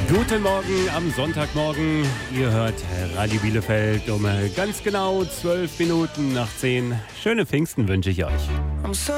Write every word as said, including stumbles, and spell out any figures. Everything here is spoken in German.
Guten Morgen am Sonntagmorgen. Ihr hört Radio Bielefeld um ganz genau zwölf Minuten nach zehn. Schöne Pfingsten wünsche ich euch.